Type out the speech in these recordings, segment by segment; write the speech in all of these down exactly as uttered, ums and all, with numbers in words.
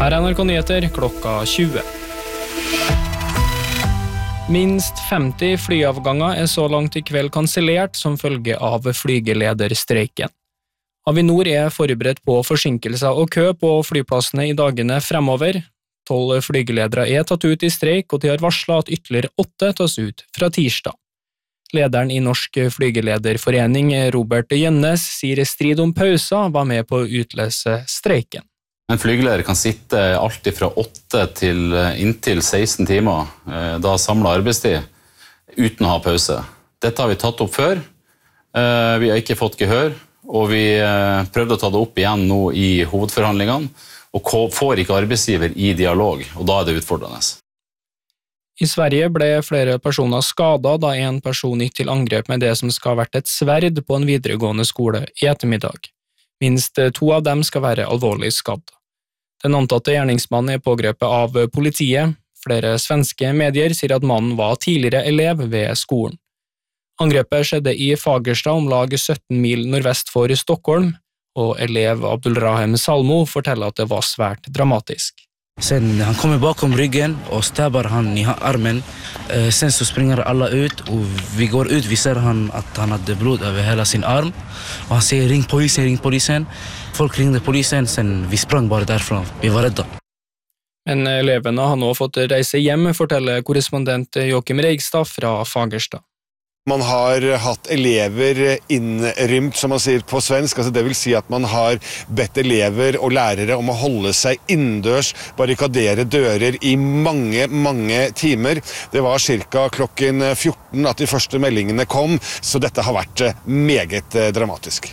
Her er N R K Nyheter klokka tjue. Minst femti flyavganger er så langt i kveld kansellert som følge av flygelederstreiken. Avinor er forberedt på forsinkelser og kø på flyplassene i dagene fremover. Tolv flygeledere er tatt ut i streik, og de har varslet at ytterligere åtte tas ut fra tirsdag. Lederen i Norsk Flygelederforening, Robert Jønnes, sier strid om pauser var med på å utløse streiken. En flygeleder kan sitte alltid fra åtte til inntil seksten timer, da samlet arbeidstid, uten å ha pause. Dette har vi tatt opp før, vi har ikke fått gehør, og vi prøvde å ta det opp igjen nå i hovedforhandlingene, og får ikke arbeidsgiver i dialog, og da er det utfordrende. I Sverige ble flere personer skadet da en person gikk til angrep med det som skal ha vært et sverd på en videregående skole i ettermiddag. Minst to av dem skal være alvorlig skadd. Den antatte gjerningsmannen er pågrepet av politiet. Flere svenske medier sier at mannen var tidligere elev ved skolen. Angrepet skjedde i Fagersta om lag sytten mil nordvest for Stockholm, og elev Abdulrahim Salmo forteller at det var svært dramatisk. Sen han kommer bakom ryggen och stabbar han i armen. Sen så springer alla ut och vi går ut, vi ser han att han hade blod över hela sin arm. Och han säger ring polisen, ring polisen. Folk ringde polisen, sen vi sprang bara därifrån. Vi var rädda. Men elevene har nå fått reise hjem, forteller korrespondent Joakim Reigstad fra Fagersta. Man har hatt elever innrymt, som man sier på svensk, altså det vil si at man har bedt elever og lærere om å holde seg innendørs, barrikadere dører i mange, mange timer. Det var cirka klokken fjorten at de første meldingene kom, så dette har vært meget dramatisk.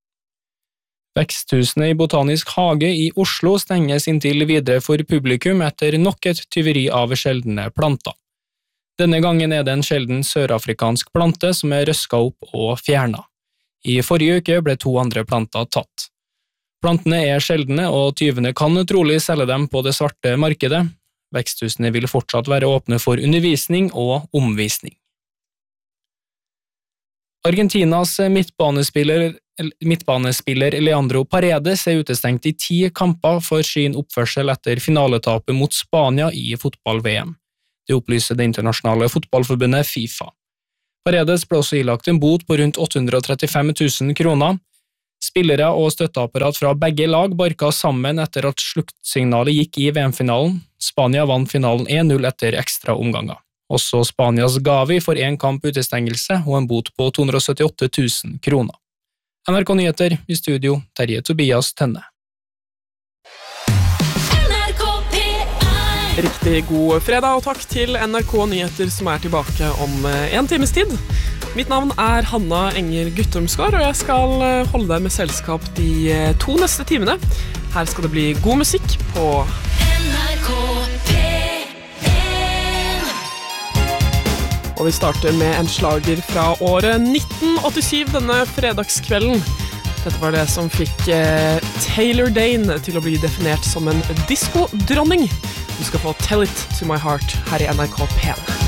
Veksthusene i Botanisk hage i Oslo stenges inntil videre for publikum etter nok et tyveri av sjeldne planter. Denne gangen er det en sjelden sørafrikansk plante som er røsket opp og fjernet. I forrige uke ble to andre planter tatt. Plantene er sjeldne, og tyvene kan trolig selge dem på det svarte markedet. Veksthusene vil fortsatt være åpne for undervisning og omvisning. Argentinas midtbanespiller, midtbanespiller Leandro Paredes er utestengt i ti kamper for sin oppførsel etter finaletapet mot Spania i fotball-V M. Det opplyser det internasjonale fotballforbundet FIFA. Paredes ble også ilagt en bot på rundt åtte hundre og trettifem tusen kroner. Spillere og støtteapparat fra begge lag barka sammen etter at sluttsignalet gikk i V M-finalen. Spania vant finalen en null etter ekstra omganger. Også Spanias Gavi får en kamp utestengelse og en bot på to hundre og syttiåtte tusen kroner. N R K Nyheter i studio, Terje Tobias Tønne. Riktig god fredag, og takk til N R K Nyheter som er tilbake om en times tid. Mitt navn er Hanna Enger Guttormsgaard, og jeg skal holde deg med selskap de to neste timene. Her skal det bli god musikk på N R K P en. Og vi starter med en slager fra året nitten åttisyv denne fredagskvelden. Dette var det som fikk eh, Taylor Dane til å bli definert som en disco-dronning. Du skal få Tell It To My Heart her i N R K P en.